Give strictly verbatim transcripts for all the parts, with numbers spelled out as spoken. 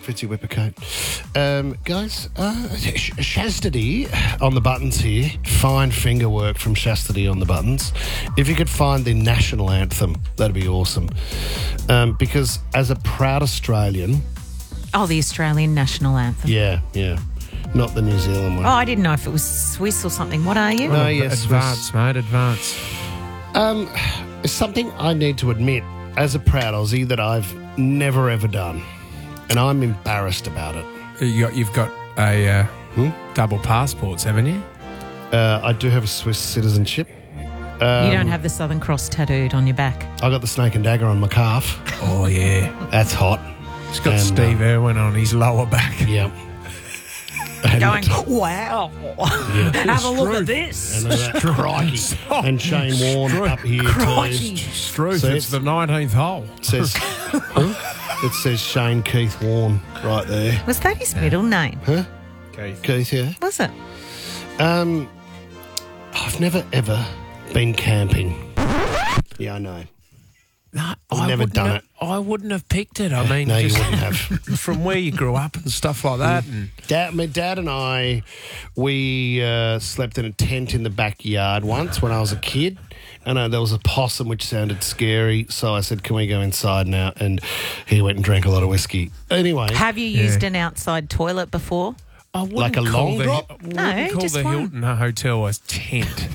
Fitzy Whippercoat. Um, guys, uh, Sh- Chastity on the buttons here. Fine finger work from Chastity on the buttons. If you could find the national anthem, that'd be awesome. Um, because as a proud Australian... Oh, the Australian national anthem. Yeah, yeah. Not the New Zealand one. Oh, I didn't know if it was Swiss or something. What are you? No, yes, Advance, Swiss. mate, advance. Um, it's something I need to admit as a proud Aussie that I've never ever done. And I'm embarrassed about it. You got, you've got a uh, Hmm? double passports, haven't you? Uh, I do have a Swiss citizenship. Um, You don't have the Southern Cross tattooed on your back. I got the snake and dagger on my calf. Oh, yeah. That's hot. He's got And, Steve uh, Irwin on his lower back. Yeah. And, Going, wow. Have a look at and this. there's that crikey. And Shane Warne up here Crikey. too. Struth, So it's it's- the nineteenth hole. It says, huh? It says Shane Keith Warne right there. Was that his middle name? Huh? Keith. Keith, yeah. Was it? Um, I've never ever been camping. Yeah, I know. No, I've never wouldn't done have, it. I wouldn't have picked it. I mean, No, you just wouldn't have. from where you grew up and stuff like that. And Dad, my dad and I, we uh, slept in a tent in the backyard once when I was a kid. And uh, there was a possum which sounded scary. So I said, can we go inside now? And he went and drank a lot of whiskey. Anyway. Have you used an outside toilet before? I wouldn't Like a call long the, drop? I wouldn't No, call just the one. Hilton Hotel a tent.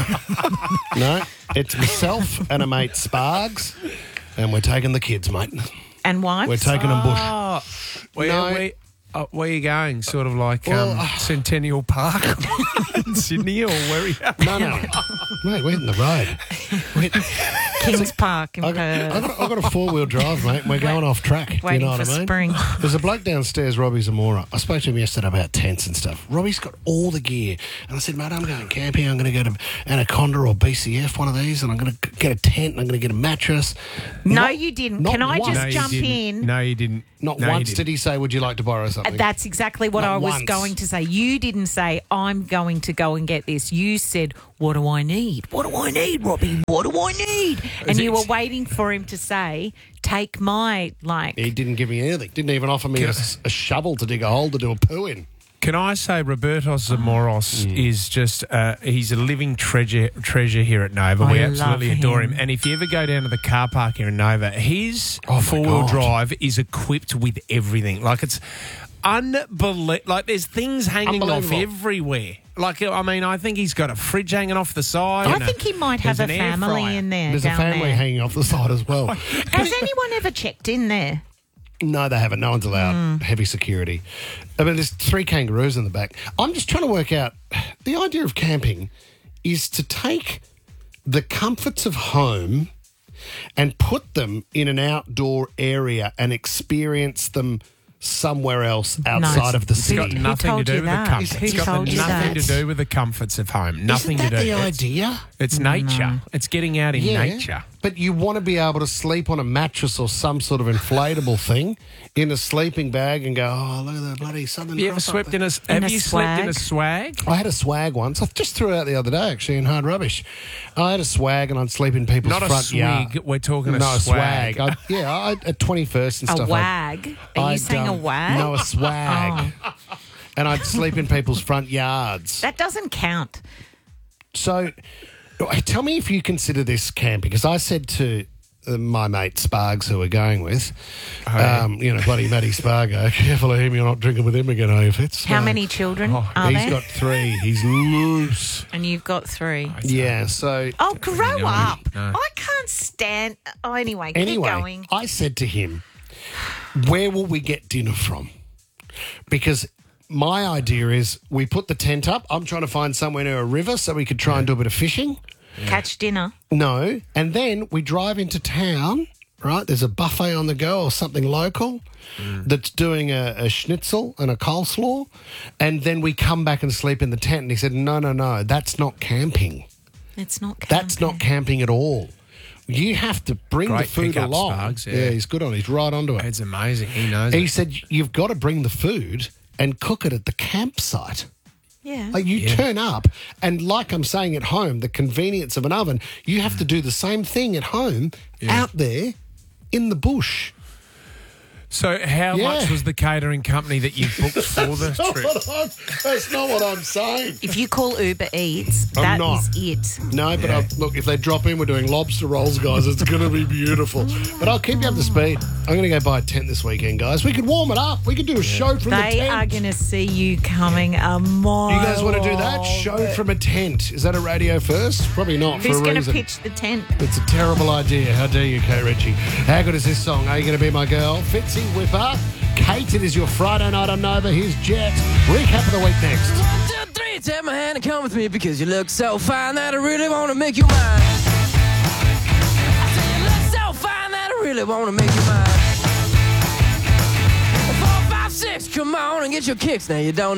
No, it's myself and a mate Spargs. And we're taking the kids, mate. And wives? We're taking them bush. Oh, where, No. where, uh, where are you going? Sort of like Well, um, uh, Centennial Park in Sydney, or where are you? No, no. Mate, we're in the road. We're, Kings Park in I got, I Perth. got, I got a four-wheel drive, mate, and we're going off track. Do you Waiting know what for I mean? spring. There's a bloke downstairs, Robbie Zamora. I spoke to him yesterday about tents and stuff. Robbie's got all the gear. And I said, mate, I'm going camping. I'm going to go to Anaconda or B C F, one of these, and I'm going to get a tent and I'm going to get a mattress. No, Not- you didn't. not Can I once. just No, you jump didn't. in? No, you didn't. Not No, you once didn't. did he say, would you like to borrow something? That's exactly what Not I was once. going to say. You didn't say, I'm going to go and get this. You said, what do I need? What do I need, Robbie? What do I need? And you were waiting for him to say, take my, like... He didn't give me anything. Didn't even offer me a, s- a shovel to dig a hole to do a poo in. Can I say Robertos Zamoros is just, uh, he's a living treasure treasure here at Nova. I we love absolutely adore him. him. And if you ever go down to the car park here in Nova, his Oh, my four-wheel God. drive is equipped with everything. Like, it's unbelievable. Like, there's things hanging off Unbelievable. everywhere. Like, I mean, I think he's got a fridge hanging off the side. I and a- think he might have there's a an air family fryer. in there. There's a down family there. hanging off the side as well. Has anyone ever checked in there? No, they haven't. No one's allowed heavy security. I mean, there's three kangaroos in the back. I'm just trying to work out the idea of camping is to take the comforts of home and put them in an outdoor area and experience them somewhere else outside of the It's got city. nothing told to you do with the that? comforts. Who It's got told you nothing that? to do with the comforts of home. Nothing Isn't that to do. the It's- idea? It's nature. It's getting out in nature. But you want to be able to sleep on a mattress or some sort of inflatable thing in a sleeping bag and go, oh, look at the bloody Southern You ever Cross up slept there." in a? In Have a you slept in a swag? swag? I had a swag once. I just threw it out the other day, actually, in Hard Rubbish. I had a swag and I'd sleep in people's Not a front swig. yard. We're talking a no, swag. I, yeah, I, at twenty-first and A stuff. wag? I'd, Are you I'd, saying a um, wag? No, a swag. And I'd sleep in people's front yards. That doesn't count. So, tell me if you consider this camping, because I said to uh, my mate Spargs, who we're going with, um, you know, bloody Matty Spargo, careful of him, you're not drinking with him again, are you, Fitz? How Uh, many children are He's there? got three. He's loose. And you've got three. Yeah, so Oh, grow No, up. no. I can't stand... Oh, anyway, anyway, keep going. I said to him, where will we get dinner from? Because my idea is we put the tent up. I'm trying to find somewhere near a river so we could try and do a bit of fishing. Catch dinner. No. And then we drive into town, right? There's a buffet on the go or something local that's doing a, a schnitzel and a coleslaw. And then we come back and sleep in the tent. And he said, no, no, no, that's not camping. It's not camping. That's not camping at all. You have to bring Great the food pickup, along. Sparks, yeah. he's good on it. He's right onto it. It's amazing. He knows. He it. said you've got to bring the food and cook it at the campsite. Yeah. Like you turn up, and like I'm saying at home, the convenience of an oven, you have to do the same thing at home out there in the bush. So how Yeah. much was the catering company that you booked for the That's not trip? what I'm- That's not what I'm saying. If you call Uber Eats, I'm that not. is it. No, but I'll, look, if they drop in, we're doing lobster rolls, guys. It's going to be beautiful. But I'll keep you up to speed. I'm going to go buy a tent this weekend, guys. We could warm it up. We could do a show from the They tent. are going to see you coming a mile. You guys want to do that? off. Show from a tent. Is that a radio first? Probably not. Who's for a going to reason. pitch the tent? It's a terrible idea. How dare you, Kate Ritchie? How good is this song? Are you going to be my girl? Fitzy Whipper. Kate, it is your Friday night on Nova. Here's Jet. Recap of the week next. One, two, three, take my hand and come with me because you look so fine that I really want to make you mine. I say you look so fine that I really want to make you mine. Four, five, six, come on and get your kicks. Now you don't